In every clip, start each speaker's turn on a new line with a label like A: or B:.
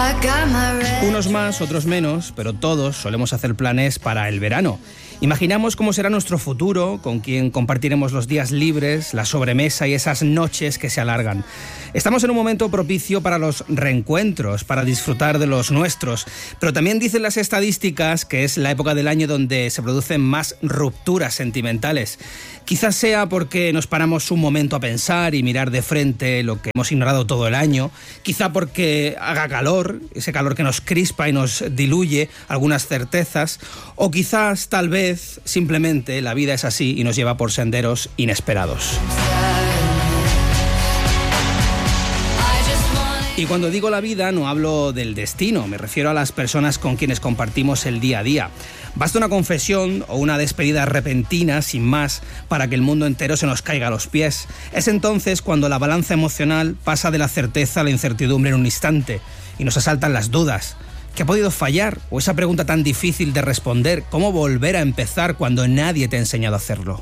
A: Unos más, otros menos, pero todos solemos hacer planes para el verano. Imaginamos cómo será nuestro futuro, con quién compartiremos los días libres, la sobremesa y esas noches que se alargan. Estamos en un momento propicio para los reencuentros, para disfrutar de los nuestros, pero también dicen las estadísticas que es la época del año donde se producen más rupturas sentimentales. Quizás sea porque nos paramos un momento a pensar y mirar de frente lo que hemos ignorado todo el año, quizá porque haga calor, ese calor que nos crispa y nos diluye algunas certezas, o quizás, tal vez, simplemente la vida es así y nos lleva por senderos inesperados. Y cuando digo la vida no hablo del destino, me refiero a las personas con quienes compartimos el día a día. Basta una confesión o una despedida repentina, sin más, para que el mundo entero se nos caiga a los pies. Es entonces cuando la balanza emocional pasa de la certeza a la incertidumbre en un instante y nos asaltan las dudas. ¿Qué ha podido fallar? O esa pregunta tan difícil de responder, ¿cómo volver a empezar cuando nadie te ha enseñado a hacerlo?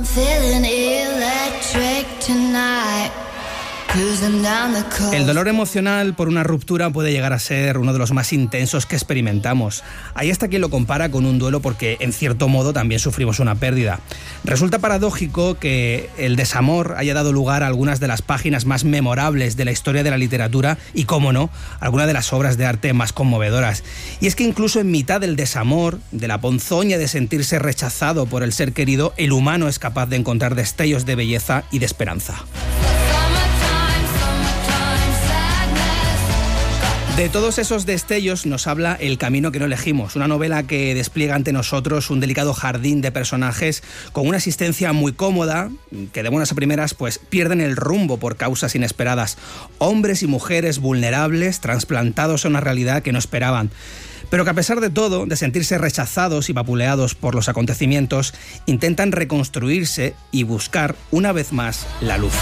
A: El dolor emocional por una ruptura puede llegar a ser uno de los más intensos que experimentamos. Hay hasta quien lo compara con un duelo porque, en cierto modo, también sufrimos una pérdida. Resulta paradójico que el desamor haya dado lugar a algunas de las páginas más memorables de la historia de la literatura y, cómo no, algunas de las obras de arte más conmovedoras. Y es que incluso en mitad del desamor, de la ponzoña de sentirse rechazado por el ser querido, el humano es capaz de encontrar destellos de belleza y de esperanza. De todos esos destellos nos habla El camino que no elegimos, una novela que despliega ante nosotros un delicado jardín de personajes con una existencia muy cómoda, que de buenas a primeras pues pierden el rumbo por causas inesperadas. Hombres y mujeres vulnerables, trasplantados a una realidad que no esperaban. Pero que a pesar de todo, de sentirse rechazados y vapuleados por los acontecimientos, intentan reconstruirse y buscar una vez más la luz.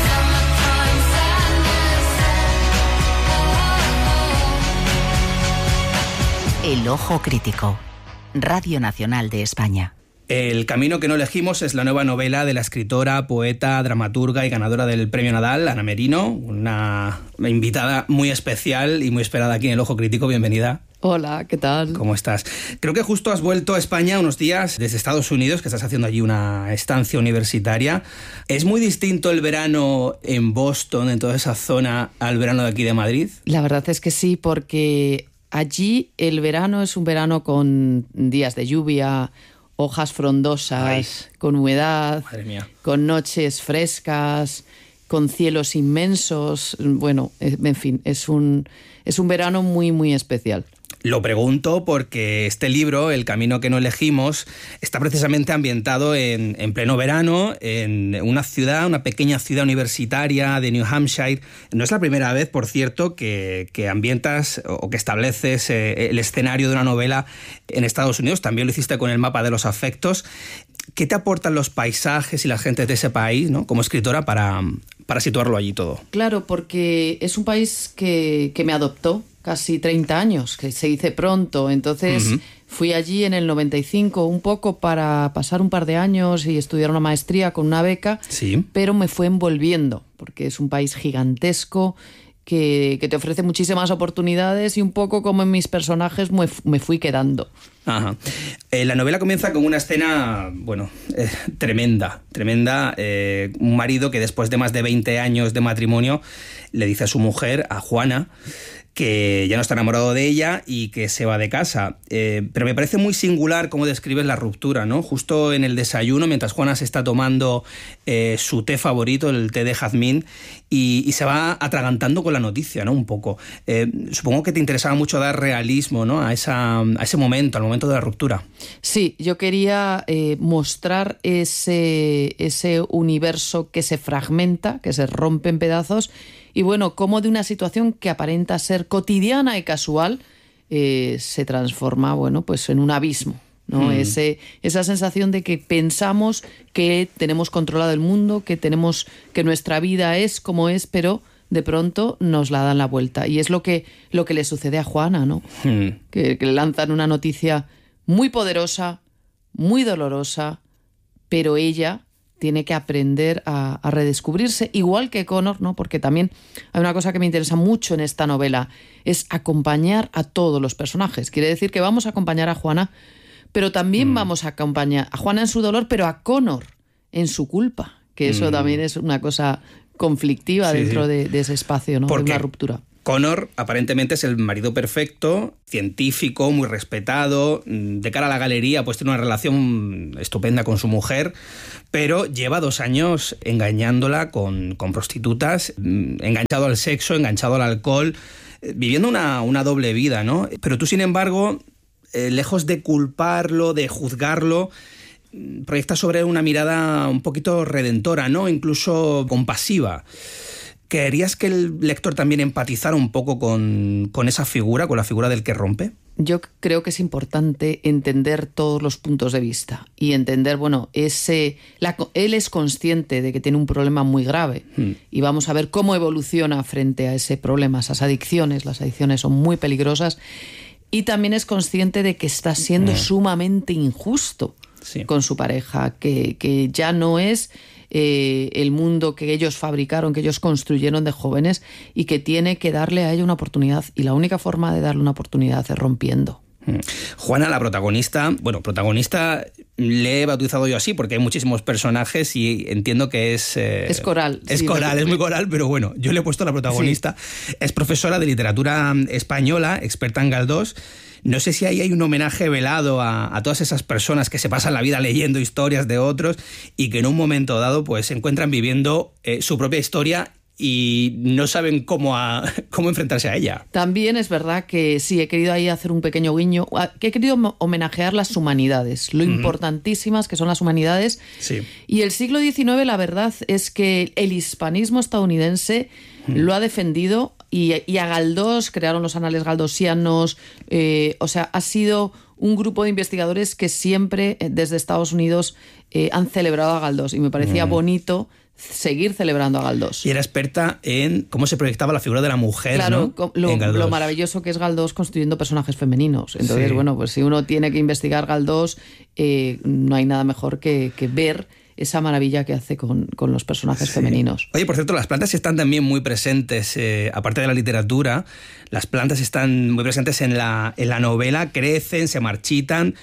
B: El ojo crítico. Radio Nacional de España.
A: El camino que no elegimos es la nueva novela de la escritora, poeta, dramaturga y ganadora del Premio Nadal, Ana Merino, una invitada muy especial y muy esperada aquí en El Ojo Crítico. Bienvenida.
C: Hola, ¿qué tal?
A: ¿Cómo estás? Creo que justo has vuelto a España unos días desde Estados Unidos, que estás haciendo allí una estancia universitaria. ¿Es muy distinto el verano en Boston, en toda esa zona, al verano de aquí de Madrid?
C: La verdad es que sí, porque allí el verano es un verano con días de lluvia, hojas frondosas, con humedad, con noches frescas, con cielos inmensos. Bueno, en fin, es un verano muy, muy especial.
A: Lo pregunto porque este libro, El camino que no elegimos, está precisamente ambientado en pleno verano, en una pequeña ciudad universitaria de New Hampshire. No es la primera vez, por cierto, que ambientas o que estableces el escenario de una novela en Estados Unidos. También lo hiciste con El mapa de los afectos. ¿Qué te aportan los paisajes y la gente de ese país, ¿no?, como escritora para situarlo allí todo?
C: Claro, porque es un país que me adoptó casi 30 años, que se dice pronto. Entonces fui allí en el 95 un poco para pasar un par de años y estudiar una maestría con una beca, sí, pero me fue envolviendo, porque es un país gigantesco que te ofrece muchísimas oportunidades y un poco como en mis personajes me fui quedando.
A: Ajá. La novela comienza con una escena, tremenda. Un marido que después de más de 20 años de matrimonio le dice a su mujer, a Juana, que ya no está enamorado de ella y que se va de casa. Pero me parece muy singular cómo describes la ruptura, ¿no? Justo en el desayuno, mientras Juana se está tomando su té favorito, el té de jazmín, y se va atragantando con la noticia, ¿no? Un poco. Supongo que te interesaba mucho dar realismo, ¿no?, a ese momento, al momento de la ruptura.
C: Sí, yo quería mostrar ese universo que se fragmenta, que se rompe en pedazos. Y bueno, cómo de una situación que aparenta ser cotidiana y casual se transforma, pues en un abismo, ¿no? Esa sensación de que pensamos que tenemos controlado el mundo, que nuestra vida es como es, pero de pronto nos la dan la vuelta. Y es lo que le sucede a Juana, ¿no? Que le lanzan una noticia muy poderosa, muy dolorosa, pero ella tiene que aprender a redescubrirse, igual que Connor, ¿no? Porque también hay una cosa que me interesa mucho en esta novela, es acompañar a todos los personajes. Quiere decir que vamos a acompañar a Juana, pero también vamos a acompañar a Juana en su dolor, pero a Connor en su culpa, que eso también es una cosa conflictiva dentro de ese espacio, ¿no? De una ruptura.
A: Connor aparentemente es el marido perfecto, científico, muy respetado, de cara a la galería pues tiene una relación estupenda con su mujer, pero lleva 2 años engañándola con prostitutas, enganchado al sexo, enganchado al alcohol, viviendo una doble vida, ¿no? Pero tú, sin embargo, lejos de culparlo, de juzgarlo, proyectas sobre él una mirada un poquito redentora, ¿no? Incluso compasiva. ¿Querías que el lector también empatizara un poco con esa figura, con la figura del que rompe?
C: Yo creo que es importante entender todos los puntos de vista y entender, bueno, él es consciente de que tiene un problema muy grave y vamos a ver cómo evoluciona frente a ese problema, esas adicciones. Las adicciones son muy peligrosas y también es consciente de que está siendo sumamente injusto con su pareja, que ya no es el mundo que ellos fabricaron, que ellos construyeron de jóvenes y que tiene que darle a ella una oportunidad. Y la única forma de darle una oportunidad es rompiendo.
A: Juana, la protagonista, le he bautizado yo así porque hay muchísimos personajes y entiendo que es
C: coral.
A: Es coral, es muy coral, pero bueno, yo le he puesto la protagonista. Sí. Es profesora de literatura española, experta en Galdós. No sé si ahí hay un homenaje velado a todas esas personas que se pasan la vida leyendo historias de otros y que en un momento dado pues se encuentran viviendo su propia historia y no saben cómo enfrentarse a ella.
C: También es verdad que sí, he querido ahí hacer un pequeño guiño, que he querido homenajear las humanidades, lo importantísimas que son las humanidades.
A: Sí.
C: Y el siglo XIX, la verdad es que el hispanismo estadounidense lo ha defendido y a Galdós, crearon los anales galdosianos, ha sido un grupo de investigadores que siempre desde Estados Unidos han celebrado a Galdós y me parecía bonito seguir celebrando a Galdós.
A: Y era experta en cómo se proyectaba la figura de la mujer,
C: claro,
A: ¿no?
C: Lo maravilloso que es Galdós construyendo personajes femeninos. Entonces, bueno, pues si uno tiene que investigar Galdós, no hay nada mejor que ver esa maravilla que hace con los personajes femeninos.
A: Oye, por cierto, las plantas están también muy presentes, aparte de la literatura, las plantas están muy presentes en la novela, crecen, se marchitan.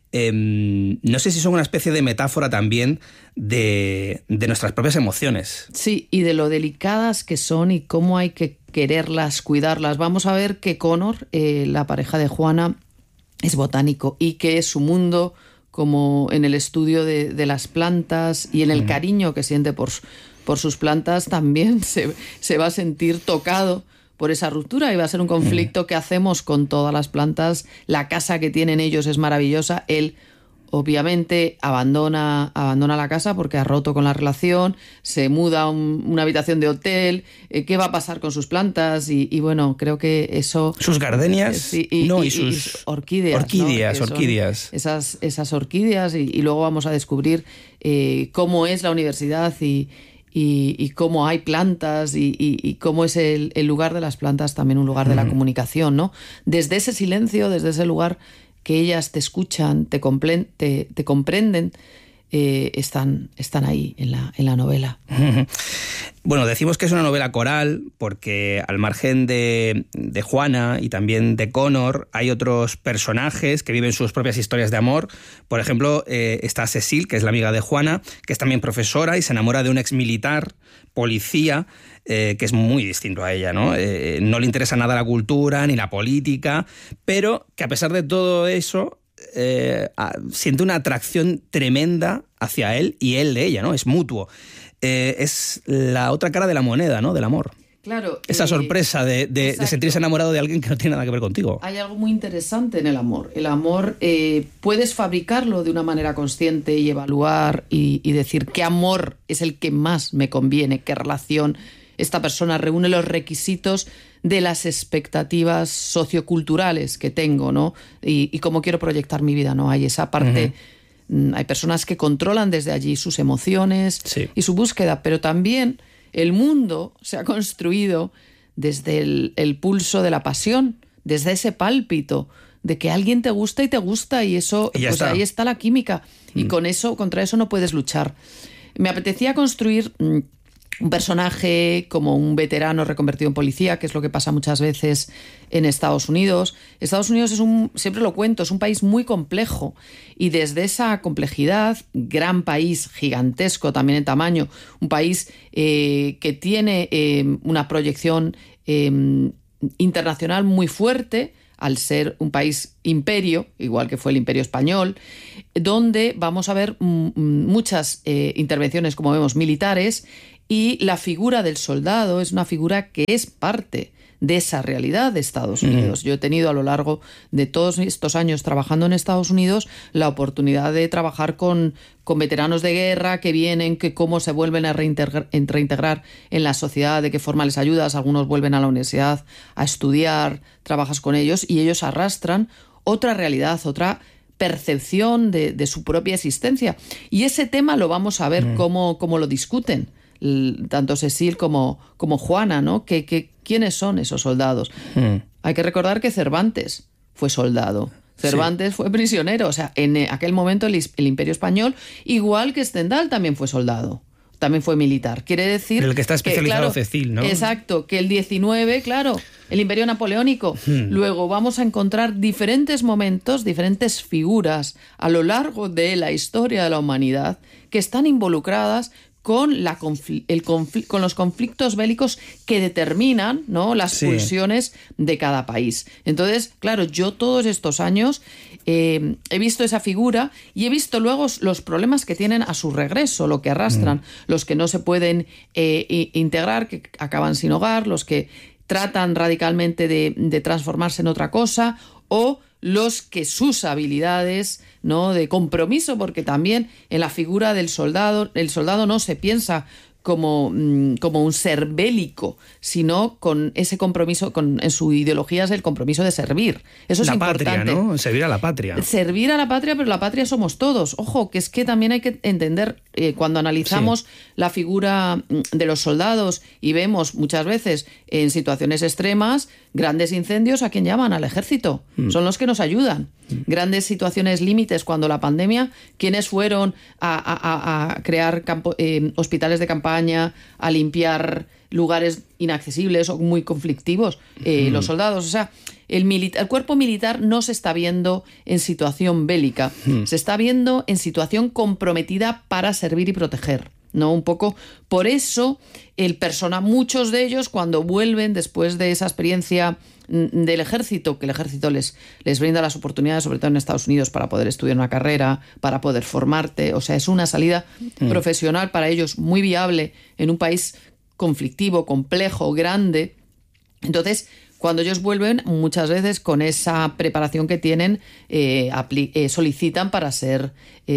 A: No sé si son una especie de metáfora también de nuestras propias emociones.
C: Sí, y de lo delicadas que son y cómo hay que quererlas, cuidarlas. Vamos a ver que Connor, la pareja de Juana, es botánico y que su mundo, como en el estudio de las plantas y en el cariño que siente por sus plantas, también se va a sentir tocado por esa ruptura y va a ser un conflicto que hacemos con todas las plantas. La casa que tienen ellos es maravillosa. Él, obviamente, abandona la casa porque ha roto con la relación, se muda a una habitación de hotel. ¿Qué va a pasar con sus plantas? Y bueno, creo que eso...
A: Sus gardenias
C: y sus orquídeas.
A: Orquídeas.
C: Esas orquídeas y luego vamos a descubrir cómo es la universidad y cómo hay plantas y cómo es el lugar de las plantas también un lugar de la comunicación, ¿no? Desde ese silencio, desde ese lugar que ellas te escuchan, te comprenden, están ahí en la novela.
A: Bueno, decimos que es una novela coral porque al margen de Juana y también de Connor hay otros personajes que viven sus propias historias de amor. Por ejemplo, está Cecil, que es la amiga de Juana, que es también profesora y se enamora de un exmilitar, policía, que es muy distinto a ella, ¿no? No le interesa nada la cultura ni la política, pero que a pesar de todo eso siente una atracción tremenda hacia él y él de ella, ¿no? Es mutuo. Es la otra cara de la moneda, ¿no? Del amor.
C: Claro.
A: Esa sorpresa de sentirse enamorado de alguien que no tiene nada que ver contigo.
C: Hay algo muy interesante en el amor. El amor puedes fabricarlo de una manera consciente y evaluar y decir qué amor es el que más me conviene, qué relación esta persona reúne los requisitos de las expectativas socioculturales que tengo, ¿no? Y cómo quiero proyectar mi vida, ¿no? Hay esa parte... Hay personas que controlan desde allí sus emociones y su búsqueda, pero también el mundo se ha construido desde el pulso de la pasión, desde ese pálpito de que alguien te gusta y eso, pues ahí está la química y contra eso no puedes luchar. me apetecía construir un personaje como un veterano reconvertido en policía, que es lo que pasa muchas veces en Estados Unidos. Estados Unidos siempre lo cuento, es un país muy complejo, y desde esa complejidad, gran país, gigantesco también en tamaño, un país que tiene una proyección internacional muy fuerte, al ser un país imperio, igual que fue el Imperio Español, donde vamos a ver muchas intervenciones, como vemos, militares, y la figura del soldado es una figura que es parte de esa realidad de Estados Unidos. Yo he tenido a lo largo de todos estos años trabajando en Estados Unidos la oportunidad de trabajar con veteranos de guerra que vienen, que cómo se vuelven a reintegrar en la sociedad, de qué forma les ayudas. Algunos vuelven a la universidad a estudiar, trabajas con ellos y ellos arrastran otra realidad, otra percepción de su propia existencia. Y ese tema lo vamos a ver cómo lo discuten tanto Cecil como Juana, ¿no? ¿Quiénes son esos soldados? Hay que recordar que Cervantes fue soldado. Cervantes fue prisionero. O sea, en aquel momento el Imperio Español, igual que Stendhal, también fue soldado. También fue militar. Quiere decir...
A: El que está especializado,
C: claro,
A: Cecil, ¿no?
C: Exacto, que el 19, claro, el Imperio Napoleónico. Luego vamos a encontrar diferentes momentos, diferentes figuras a lo largo de la historia de la humanidad que están involucradas con los conflictos bélicos que determinan, ¿no?, las pulsiones de cada país. Entonces, claro, yo todos estos años he visto esa figura y he visto luego los problemas que tienen a su regreso, lo que arrastran, los que no se pueden integrar, que acaban sin hogar, los que tratan radicalmente de transformarse en otra cosa, o los que sus habilidades, ¿no?, de compromiso, porque también en la figura del soldado, el soldado no se piensa como un ser bélico, sino con ese compromiso, en su ideología es el compromiso de servir. Eso es importante.
A: La patria, ¿no? Servir a la patria.
C: Servir a la patria, pero la patria somos todos. Ojo, que es que también hay que entender, cuando analizamos la figura de los soldados y vemos muchas veces en situaciones extremas, grandes incendios, ¿a quién llaman? Al ejército. Son los que nos ayudan. Grandes situaciones límites, cuando la pandemia, ¿quiénes fueron a crear hospitales de campaña, a limpiar lugares inaccesibles o muy conflictivos? Los soldados. O sea, el cuerpo militar no se está viendo en situación bélica, se está viendo en situación comprometida para servir y proteger, ¿no? Un poco por eso muchos de ellos, cuando vuelven después de esa experiencia del ejército, que el ejército les brinda las oportunidades, sobre todo en Estados Unidos, para poder estudiar una carrera, para poder formarte. O sea, es una salida profesional para ellos muy viable en un país conflictivo, complejo, grande. Entonces, cuando ellos vuelven, muchas veces con esa preparación que tienen, solicitan para ser,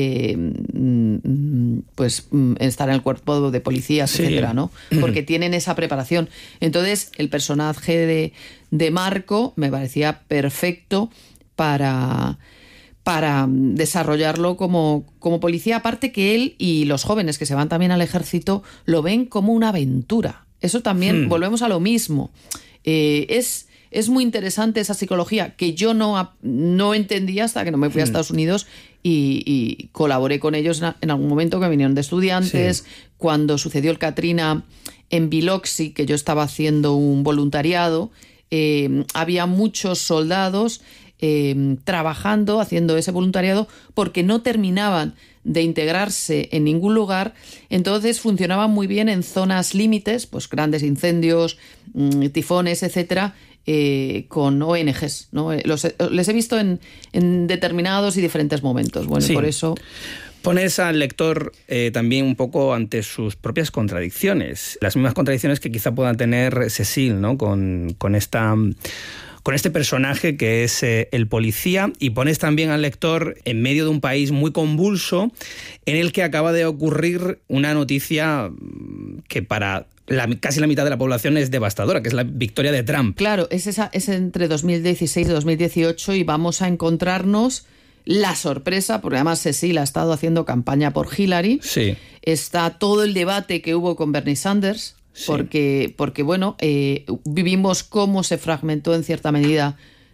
C: estar en el cuerpo de policías, etcétera, ¿no? Porque tienen esa preparación. Entonces, el personaje de Marco me parecía perfecto para desarrollarlo como policía. Aparte que él y los jóvenes que se van también al ejército lo ven como una aventura. Eso también, volvemos a lo mismo. Es muy interesante esa psicología que yo no entendía hasta que no me fui a Estados Unidos y colaboré con ellos en algún momento, que vinieron de estudiantes. Cuando sucedió el Katrina en Biloxi, que yo estaba haciendo un voluntariado, había muchos soldados trabajando, haciendo ese voluntariado, porque no terminaban de integrarse en ningún lugar. Entonces funcionaban muy bien en zonas límites, pues grandes incendios, tifones, etcétera, con ONGs, ¿no? Les he visto en determinados y diferentes momentos. Bueno, por eso...
A: Pones al lector también un poco ante sus propias contradicciones, las mismas contradicciones que quizá pueda tener Cecil, ¿no?, con este personaje que es el policía, y pones también al lector en medio de un país muy convulso en el que acaba de ocurrir una noticia que para casi la mitad de la población es devastadora, que es la victoria de Trump.
C: Claro, es entre 2016 y 2018 y vamos a encontrarnos la sorpresa, porque además Cecil ha estado haciendo campaña por Hillary.
A: Sí.
C: Está todo el debate que hubo con Bernie Sanders. Sí. Porque vivimos cómo se fragmentó en cierta medida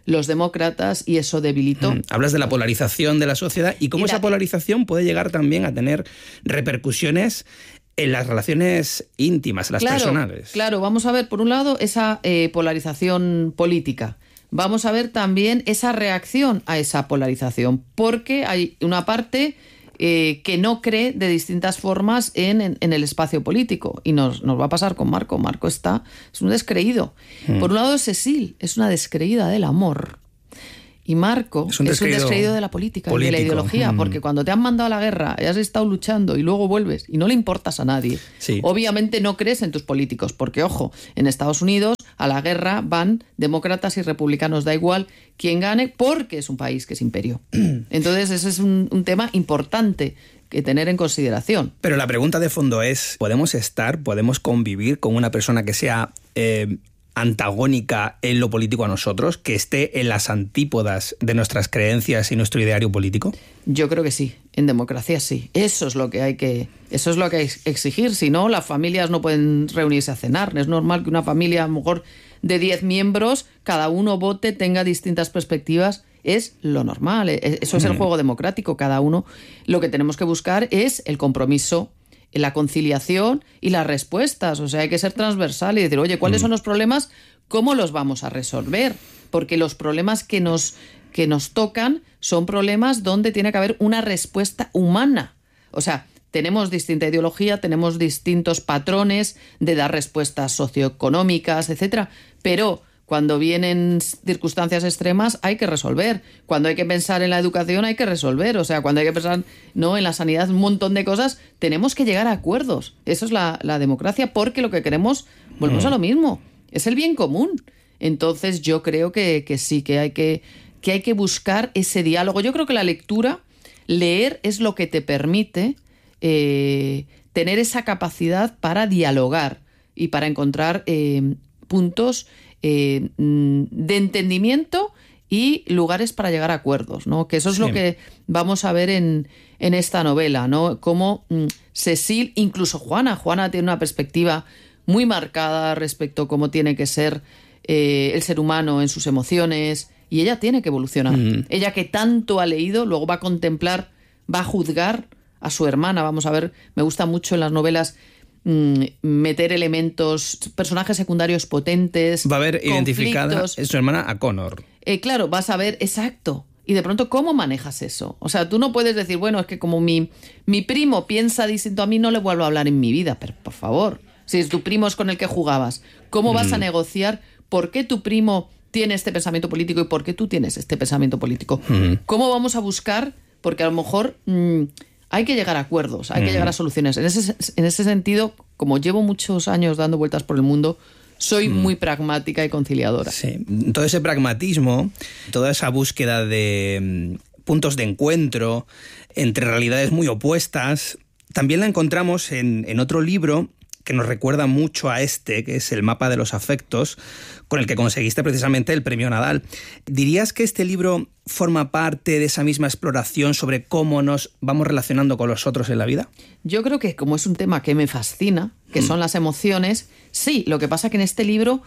C: los demócratas y eso debilitó.
A: Hablas de la polarización de la sociedad y cómo esa polarización puede llegar también a tener repercusiones en las relaciones íntimas, las personales.
C: Claro, vamos a ver, por un lado, esa polarización política. Vamos a ver también esa reacción a esa polarización, porque hay una parte que no cree de distintas formas en el espacio político. Y nos va a pasar con Marco. Marco es un descreído. Por un lado, Cecil es una descreída del amor. Y Marco es un descreído de la política, de la ideología, porque cuando te han mandado a la guerra y has estado luchando y luego vuelves y no le importas a nadie, obviamente no crees en tus políticos, porque, ojo, en Estados Unidos a la guerra van demócratas y republicanos, da igual quién gane, porque es un país que es imperio. Entonces ese es un tema importante que tener en consideración.
A: Pero la pregunta de fondo es, ¿podemos convivir con una persona que sea antagónica en lo político a nosotros, que esté en las antípodas de nuestras creencias y nuestro ideario político?
C: Yo creo que sí, en democracia sí. Eso es lo que hay que exigir. Si no, las familias no pueden reunirse a cenar. Es normal que una familia, a lo mejor de 10 miembros, cada uno vote, tenga distintas perspectivas. Es lo normal. Eso es el juego democrático. Cada uno, lo que tenemos que buscar es el compromiso, la conciliación y las respuestas. O sea, hay que ser transversal y decir, oye, ¿cuáles son los problemas? ¿Cómo los vamos a resolver? Porque los problemas que nos tocan son problemas donde tiene que haber una respuesta humana. O sea, tenemos distinta ideología, tenemos distintos patrones de dar respuestas socioeconómicas, etcétera, pero cuando vienen circunstancias extremas hay que resolver. Cuando hay que pensar en la educación hay que resolver. O sea, cuando hay que pensar en la sanidad, un montón de cosas, tenemos que llegar a acuerdos. Eso es la democracia, porque lo que queremos, volvemos a lo mismo, es el bien común. Entonces yo creo que sí, que hay que buscar ese diálogo. Yo creo que la lectura, leer, es lo que te permite tener esa capacidad para dialogar y para encontrar puntos de entendimiento y lugares para llegar a acuerdos, ¿no? Que eso es lo que vamos a ver en esta novela, ¿no? Cómo Cecil, incluso Juana tiene una perspectiva muy marcada respecto a cómo tiene que ser el ser humano en sus emociones, y ella tiene que evolucionar. Ella, que tanto ha leído, luego va a contemplar, va a juzgar a su hermana. Vamos a ver, me gusta mucho en las novelas meter elementos, personajes secundarios potentes.
A: Va a haber identificada su hermana a Connor.
C: Claro, vas a ver, exacto. Y de pronto, ¿cómo manejas eso? O sea, tú no puedes decir, bueno, es que como mi primo piensa distinto a mí, no le vuelvo a hablar en mi vida. Pero, por favor, si es tu primo es con el que jugabas, ¿cómo vas a negociar por qué tu primo tiene este pensamiento político y por qué tú tienes este pensamiento político? ¿Cómo vamos a buscar? Porque a lo mejor hay que llegar a acuerdos, hay que llegar a soluciones. En ese sentido, como llevo muchos años dando vueltas por el mundo, soy muy pragmática y conciliadora.
A: Sí, todo ese pragmatismo, toda esa búsqueda de puntos de encuentro entre realidades muy opuestas, también la encontramos en otro libro que nos recuerda mucho a que es El mapa de los afectos, con el que conseguiste precisamente el premio Nadal. ¿Dirías que este libro forma parte de esa misma exploración sobre cómo nos vamos relacionando con los otros en la vida?
C: Yo creo que, como es un tema que me fascina, que son las emociones, sí. Lo que pasa es que en este libro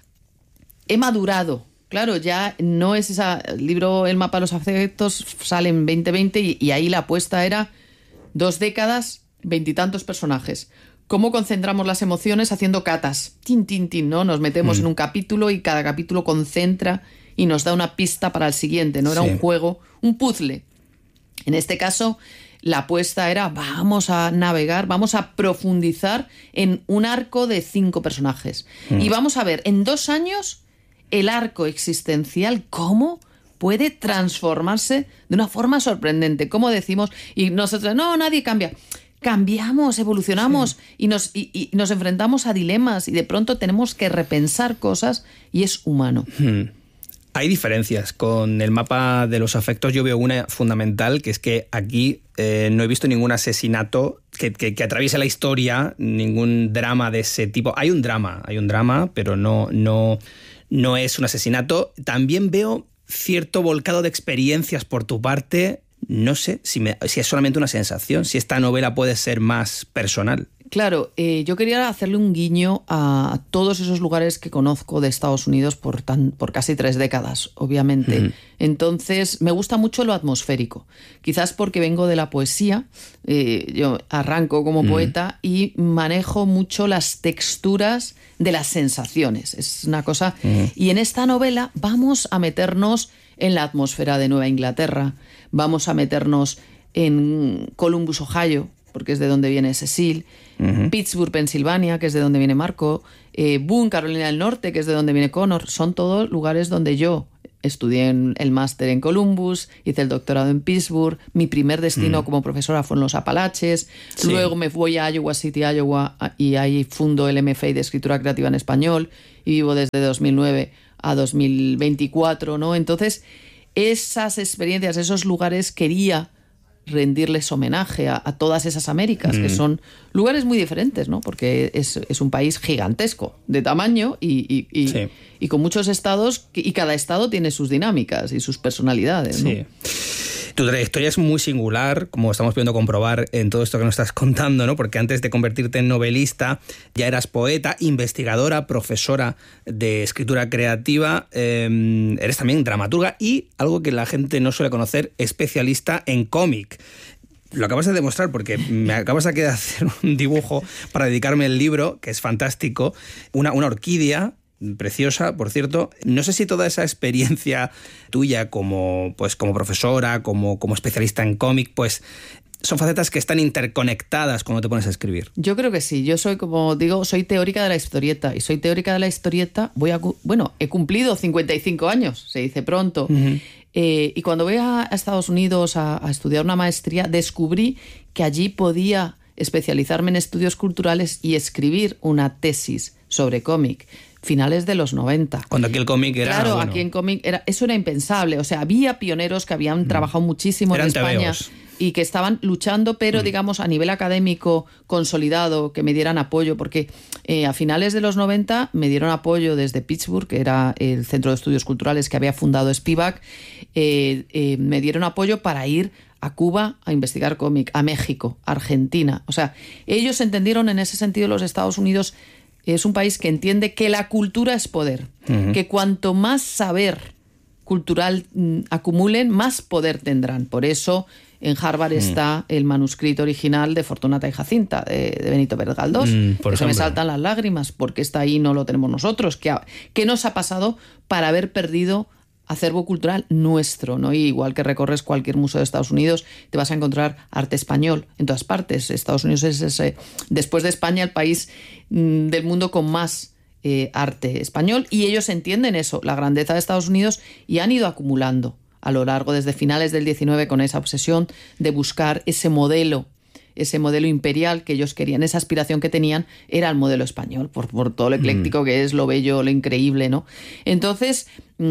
C: he madurado. Claro, ya no es el libro El mapa de los afectos, sale en 2020 y ahí la apuesta era 2 décadas, 20 y tantos personajes. ¿Cómo concentramos las emociones? Haciendo catas. Tin, tin, tin, ¿no? Nos metemos en un capítulo y cada capítulo concentra y nos da una pista para el siguiente, ¿no? Era un juego, un puzzle. En este caso, la apuesta era, vamos a navegar, vamos a profundizar en un arco de 5 personajes. Y vamos a ver, en 2 años, el arco existencial, cómo puede transformarse de una forma sorprendente. Como decimos, y nosotros, no, nadie cambia. Cambiamos, evolucionamos y nos enfrentamos a dilemas y de pronto tenemos que repensar cosas y es humano.
A: Hay diferencias. Con El mapa de los afectos yo veo una fundamental, que es que aquí no he visto ningún asesinato que atraviese la historia, ningún drama de ese tipo. Hay un drama, pero no es un asesinato. También veo cierto volcado de experiencias por tu parte. No sé si es solamente una sensación, si esta novela puede ser más personal.
C: Claro, yo quería hacerle un guiño a todos esos lugares que conozco de Estados Unidos por casi 3 décadas, obviamente. Entonces, me gusta mucho lo atmosférico. Quizás porque vengo de la poesía, yo arranco como poeta y manejo mucho las texturas de las sensaciones. Es una cosa... Y en esta novela vamos a meternos en la atmósfera de Nueva Inglaterra, vamos a meternos en Columbus, Ohio, porque es de donde viene Cecil, Pittsburgh, Pensilvania, que es de donde viene Marco, Boone, Carolina del Norte, que es de donde viene Connor. Son todos lugares donde yo estudié el máster en Columbus, hice el doctorado en Pittsburgh, mi primer destino como profesora fue en los Apalaches, luego me voy a Iowa City, Iowa, y ahí fundo el MFA de Escritura Creativa en Español y vivo desde 2009 a 2024, ¿no? Entonces, esas experiencias, esos lugares quería rendirles homenaje a todas esas Américas, que son lugares muy diferentes, ¿no? Porque es un país gigantesco de tamaño y con muchos estados, y cada estado tiene sus dinámicas y sus personalidades, ¿no?
A: Sí. Tu trayectoria es muy singular, como estamos pudiendo comprobar en todo esto que nos estás contando, ¿no? Porque antes de convertirte en novelista ya eras poeta, investigadora, profesora de escritura creativa, eres también dramaturga y, algo que la gente no suele conocer, especialista en cómic. Lo acabas de demostrar porque me acabas de hacer un dibujo para dedicarme el libro, que es fantástico, una orquídea preciosa, por cierto. No sé si toda esa experiencia tuya como profesora, como especialista en cómic, pues son facetas que están interconectadas cuando te pones a escribir.
C: Yo creo que sí. Yo soy, como digo, soy teórica de la historieta. Y soy teórica de la historieta, he cumplido 55 años, se dice pronto. Y cuando voy a Estados Unidos a estudiar una maestría, descubrí que allí podía especializarme en estudios culturales y escribir una tesis sobre cómic. Finales de los 90.
A: Cuando aquí el cómic era...
C: Claro, aquí en cómic eso era impensable. O sea, había pioneros que habían trabajado muchísimo en España y que estaban luchando, pero digamos a nivel académico consolidado, que me dieran apoyo, porque a finales de los 90 me dieron apoyo desde Pittsburgh, que era el centro de estudios culturales que había fundado Spivak, me dieron apoyo para ir a Cuba a investigar cómic, a México, a Argentina. O sea, ellos entendieron en ese sentido, los Estados Unidos es un país que entiende que la cultura es poder, que cuanto más saber cultural acumulen, más poder tendrán. Por eso en Harvard está el manuscrito original de Fortunata y Jacinta, de Benito Pérez Galdós, que se me saltan las lágrimas, porque está ahí, no lo tenemos nosotros. ¿Qué nos ha pasado para haber perdido acervo cultural nuestro, ¿no? Y igual que recorres cualquier museo de Estados Unidos, te vas a encontrar arte español en todas partes. Estados Unidos es después de España, el país del mundo con más arte español, y ellos entienden eso, la grandeza de Estados Unidos, y han ido acumulando a lo largo, desde finales del 19, con esa obsesión de buscar ese modelo imperial que ellos querían, esa aspiración que tenían, era el modelo español, por todo lo ecléctico que es, lo bello, lo increíble, ¿no? Entonces,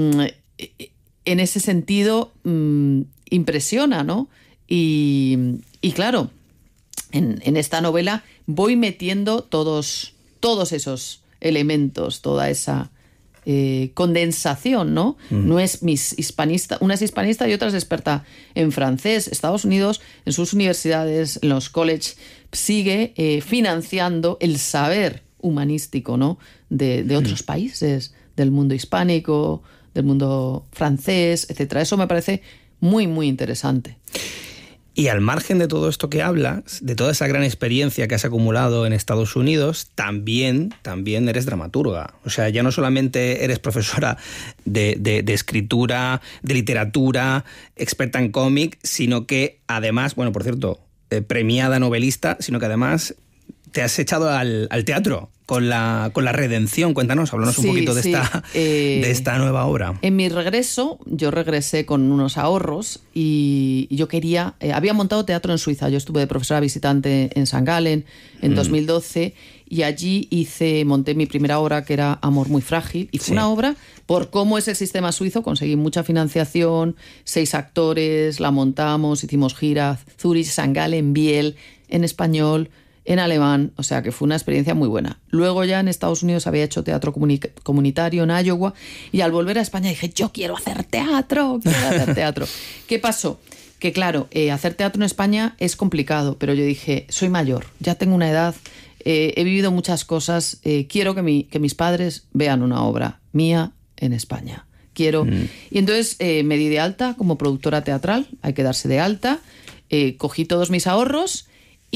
C: en ese sentido, impresiona, ¿no? Y claro, en esta novela voy metiendo todos esos elementos, toda esa condensación, ¿no? No es hispanista, una es hispanista y otra es experta en francés. Estados Unidos, en sus universidades, en los colleges, sigue financiando el saber humanístico, ¿no? de otros países, del mundo hispánico, del mundo francés, etcétera. Eso me parece muy, muy interesante.
A: Y al margen de todo esto que hablas, de toda esa gran experiencia que has acumulado en Estados Unidos, también eres dramaturga. O sea, ya no solamente eres profesora de escritura, de literatura, experta en cómic, sino que además, bueno, por cierto, premiada novelista, sino que además te has echado al teatro con la Redención. Cuéntanos, háblanos un poquito de esta nueva obra.
C: En mi regreso, yo regresé con unos ahorros y yo quería... había montado teatro en Suiza. Yo estuve de profesora visitante en St. Gallen en 2012 y allí monté mi primera obra, que era Amor muy frágil. Y fue una obra, por cómo es el sistema suizo, conseguí mucha financiación, 6 actores, la montamos, hicimos gira, Zurich, St. Gallen, Biel, en español, en alemán, o sea que fue una experiencia muy buena. Luego ya en Estados Unidos había hecho teatro comunitario en Iowa, y al volver a España dije, yo quiero hacer teatro. ¿Qué pasó? Que claro, hacer teatro en España es complicado, pero yo dije, soy mayor, ya tengo una edad he vivido muchas cosas. Quiero que mis padres vean una obra mía en España. Quiero. Y entonces me di de alta como productora teatral, hay que darse de alta, cogí todos mis ahorros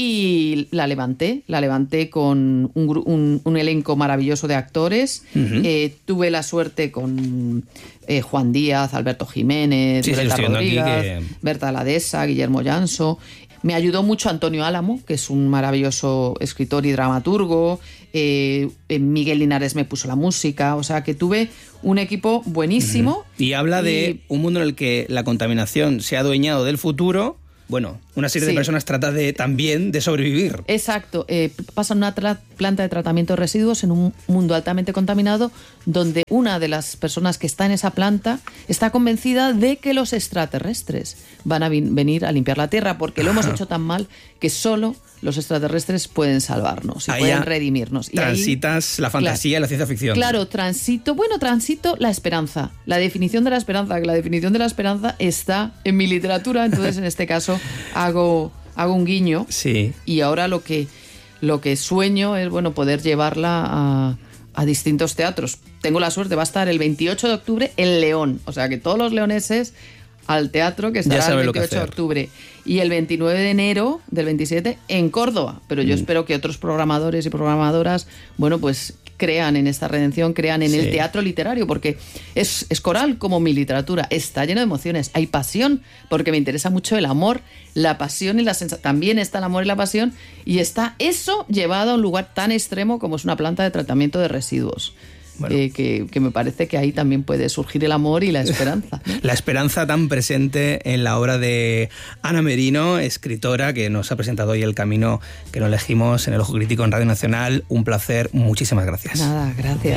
C: y la levanté con un elenco maravilloso de actores. Tuve la suerte con Juan Díaz, Alberto Jiménez, Violeta Rodríguez, Berta Ladesa, Guillermo Llanso. Me ayudó mucho Antonio Álamo, que es un maravilloso escritor y dramaturgo. Miguel Linares me puso la música. O sea, que tuve un equipo buenísimo.
A: Y habla de un mundo en el que la contaminación se ha adueñado del futuro. Bueno, una serie de personas trata también de sobrevivir.
C: Exacto. Pasan una planta de tratamiento de residuos en un mundo altamente contaminado, donde una de las personas que está en esa planta está convencida de que los extraterrestres van a venir a limpiar la Tierra, porque lo hemos hecho tan mal que solo los extraterrestres pueden salvarnos y pueden redimirnos.
A: Transitas la fantasía y la ciencia ficción.
C: Claro, transito la esperanza. La definición de la esperanza, que la definición de la esperanza está en mi literatura, entonces en este caso hago un guiño.
A: Sí.
C: Y ahora lo que sueño es, bueno, poder llevarla a distintos teatros. Tengo la suerte, va a estar el 28 de octubre en León. O sea que todos los leoneses al teatro, que estará el 28 de octubre. Y el 29 de enero del 27 en Córdoba. Pero yo espero que otros programadores y programadoras, bueno, pues crean en esta redención, crean en el teatro literario, porque es coral como mi literatura, está lleno de emociones, hay pasión, porque me interesa mucho el amor, la pasión y la sensación. También está el amor y la pasión, y está eso llevado a un lugar tan extremo como es una planta de tratamiento de residuos. Bueno. Que me parece que ahí también puede surgir el amor y la esperanza, ¿no?
A: La esperanza tan presente en la obra de Ana Merino, escritora, que nos ha presentado hoy el camino que nos elegimos en El Ojo Crítico en Radio Nacional. Un placer, muchísimas gracias.
C: Nada, gracias.